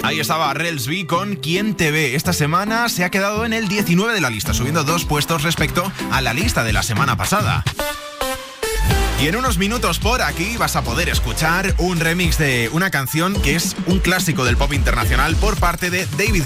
Ahí estaba Rels B con ¿Quién te ve? Esta semana se ha quedado en el 19 de la lista, subiendo 2 puestos respecto a la lista de la semana pasada. Y en unos minutos por aquí vas a poder escuchar un remix de una canción que es un clásico del pop internacional por parte de David